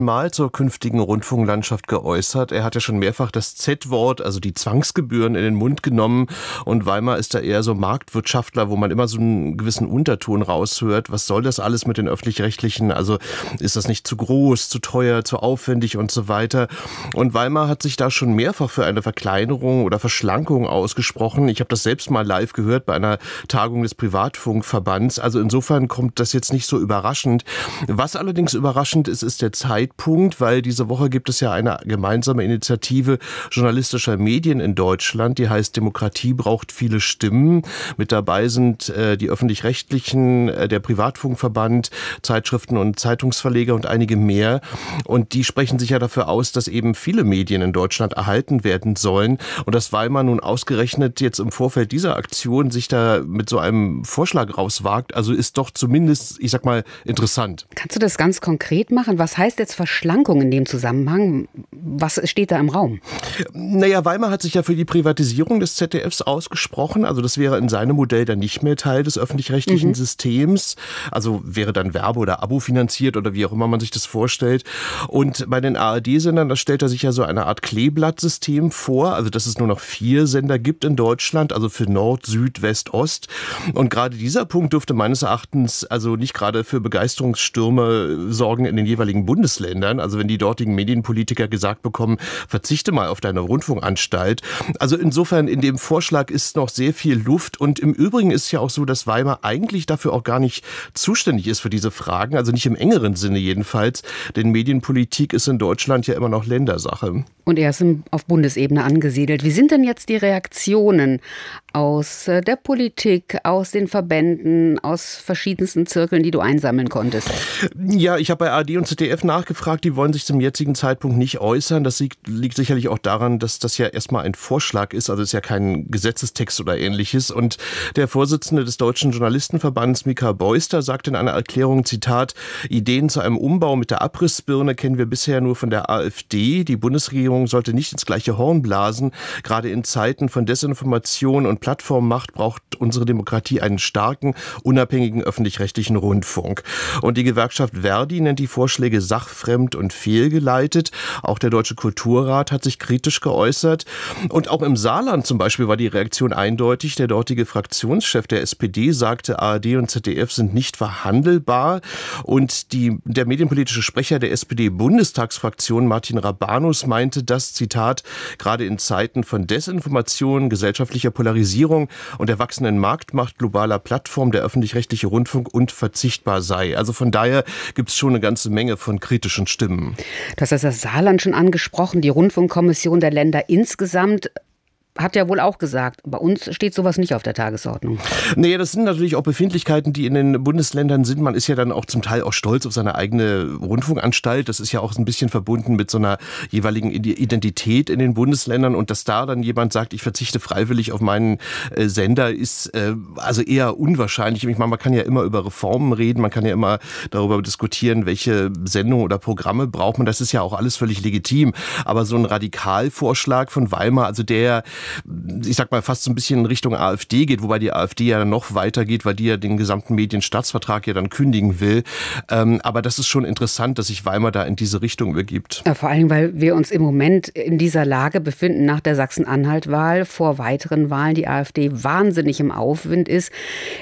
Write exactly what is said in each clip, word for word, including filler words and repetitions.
Mal zur künftigen Rundfunklandschaft geäußert. Er hat ja schon mehrfach das Z-Wort, also die Zwangsgebühren, in den Mund genommen. Und Weimar ist da eher so Marktwirtschaftler, wo man immer so einen gewissen Unterton raushört. Was soll das alles mit den Öffentlich-Rechtlichen? Also ist das nicht zu groß, zu teuer, zu aufwendig und so weiter? Und Weimar hat sich da schon mehrfach für eine Verkleinerung oder Verschlankung ausgesprochen. Ich habe das selbst mal live gehört bei einer Tagung des Privatfunkverbands. Also insofern kommt das jetzt nicht so überraschend. Was allerdings überraschend ist, ist der Zeitpunkt. Punkt, weil diese Woche gibt es ja eine gemeinsame Initiative journalistischer Medien in Deutschland, die heißt Demokratie braucht viele Stimmen. Mit dabei sind äh, die Öffentlich-Rechtlichen, äh, der Privatfunkverband, Zeitschriften und Zeitungsverleger und einige mehr. Und die sprechen sich ja dafür aus, dass eben viele Medien in Deutschland erhalten werden sollen. Und dass Weimar nun ausgerechnet jetzt im Vorfeld dieser Aktion sich da mit so einem Vorschlag rauswagt, also ist doch zumindest, ich sag mal, interessant. Kannst du das ganz konkret machen? Was heißt jetzt Verschlankung in dem Zusammenhang? Was steht da im Raum? Naja, Weimar hat sich ja für die Privatisierung des Z D Fs ausgesprochen. Also das wäre in seinem Modell dann nicht mehr Teil des öffentlich-rechtlichen mhm. Systems. Also wäre dann Werbe- oder Abo finanziert oder wie auch immer man sich das vorstellt. Und bei den A R D-Sendern, da stellt er sich ja so eine Art Kleeblattsystem vor. Also dass es nur noch vier Sender gibt in Deutschland, also für Nord, Süd, West, Ost. Und gerade dieser Punkt dürfte meines Erachtens also nicht gerade für Begeisterungsstürme sorgen in den jeweiligen Bundesländern. Also wenn die dortigen Medienpolitiker gesagt bekommen, verzichte mal auf deine Rundfunkanstalt. Also insofern in dem Vorschlag ist noch sehr viel Luft. Und im Übrigen ist ja auch so, dass Weimar eigentlich dafür auch gar nicht zuständig ist für diese Fragen. Also nicht im engeren Sinne jedenfalls. Denn Medienpolitik ist in Deutschland ja immer noch Ländersache. Und er ist auf Bundesebene angesiedelt. Wie sind denn jetzt die Reaktionen aus der Politik, aus den Verbänden, aus verschiedensten Zirkeln, die du einsammeln konntest? Ja, ich habe bei A R D und Z D F nachgefragt, die wollen sich zum jetzigen Zeitpunkt nicht äußern. Das liegt, liegt sicherlich auch daran, dass das ja erstmal ein Vorschlag ist, also es ist ja kein Gesetzestext oder ähnliches. Und der Vorsitzende des Deutschen Journalistenverbands, Mika Beuster, sagt in einer Erklärung, Zitat, Ideen zu einem Umbau mit der Abrissbirne kennen wir bisher nur von der AfD. Die Bundesregierung sollte nicht ins gleiche Horn blasen. Gerade in Zeiten von Desinformation und Plattformmacht braucht unsere Demokratie einen starken, unabhängigen öffentlich-rechtlichen Rundfunk. Und die Gewerkschaft Verdi nennt die Vorschläge sachfremd und fehlgeleitet. Auch der Deutsche Kulturrat hat sich kritisch geäußert. Und auch im Saarland zum Beispiel war die Reaktion eindeutig. Der dortige Fraktionschef der S P D sagte, A R D und Z D F sind nicht verhandelbar. Und die, der medienpolitische Sprecher der S P D-Bundestagsfraktion, Martin Rabanus, meinte, dass, Zitat, gerade in Zeiten von Desinformation, gesellschaftlicher Polarisierung und der wachsenden Marktmacht globaler Plattformen der öffentlich-rechtliche Rundfunk unverzichtbar sei. Also von daher gibt es schon eine ganze Menge von kritischen Stimmen. Du hast das Saarland schon angesprochen, die Rundfunkkommission der Länder insgesamt hat ja wohl auch gesagt, bei uns steht sowas nicht auf der Tagesordnung. Nee, das sind natürlich auch Befindlichkeiten, die in den Bundesländern sind. Man ist ja dann auch zum Teil auch stolz auf seine eigene Rundfunkanstalt. Das ist ja auch ein bisschen verbunden mit so einer jeweiligen Identität in den Bundesländern. Und dass da dann jemand sagt, ich verzichte freiwillig auf meinen äh, Sender, ist äh, also eher unwahrscheinlich. Ich meine, man kann ja immer über Reformen reden, man kann ja immer darüber diskutieren, welche Sendungen oder Programme braucht man. Das ist ja auch alles völlig legitim. Aber so ein Radikalvorschlag von Weimar, also der ich sag mal, fast so ein bisschen in Richtung AfD geht, wobei die AfD ja dann noch weiter geht, weil die ja den gesamten Medienstaatsvertrag ja dann kündigen will. Ähm, aber das ist schon interessant, dass sich Weimar da in diese Richtung begibt. Ja, vor allem, weil wir uns im Moment in dieser Lage befinden, nach der Sachsen-Anhalt-Wahl, vor weiteren Wahlen, die AfD wahnsinnig im Aufwind ist.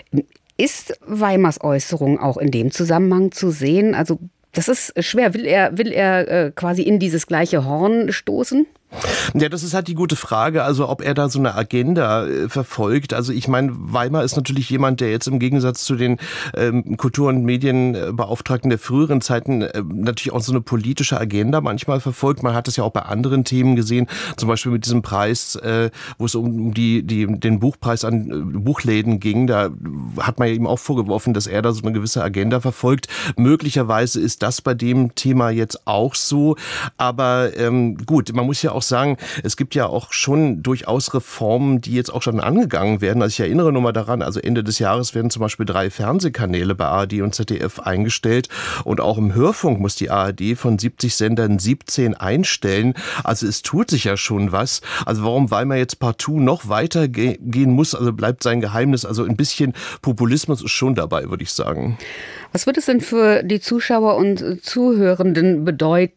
Ist Weimars Äußerung auch in dem Zusammenhang zu sehen? Also das ist schwer. Will er, will er äh, quasi in dieses gleiche Horn stoßen? Ja, das ist halt die gute Frage, also ob er da so eine Agenda äh, verfolgt. Also ich meine, Weimar ist natürlich jemand, der jetzt im Gegensatz zu den ähm, Kultur- und Medienbeauftragten der früheren Zeiten äh, natürlich auch so eine politische Agenda manchmal verfolgt. Man hat es ja auch bei anderen Themen gesehen, zum Beispiel mit diesem Preis, äh, wo es um die, die, den Buchpreis an äh, Buchläden ging. Da hat man ja ihm auch vorgeworfen, dass er da so eine gewisse Agenda verfolgt. Möglicherweise ist das bei dem Thema jetzt auch so. Aber ähm, gut, man muss ja auch sagen, es gibt ja auch schon durchaus Reformen, die jetzt auch schon angegangen werden. Also ich erinnere nur mal daran, also Ende des Jahres werden zum Beispiel drei Fernsehkanäle bei A R D und Z D F eingestellt und auch im Hörfunk muss die A R D von siebzig Sendern siebzehn einstellen. Also es tut sich ja schon was. Also warum Weimar jetzt partout noch weiter ge- gehen muss, also bleibt sein Geheimnis. Also ein bisschen Populismus ist schon dabei, würde ich sagen. Was wird es denn für die Zuschauer und Zuhörenden bedeuten,